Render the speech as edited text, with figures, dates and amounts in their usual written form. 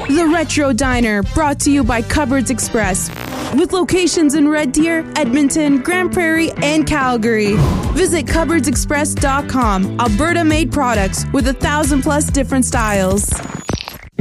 The Retro Diner, brought to you by Cupboards Express, with locations in Red Deer, Edmonton, Grand Prairie, and Calgary. Visit cupboardsexpress.com. Alberta-made products with 1,000+ different styles.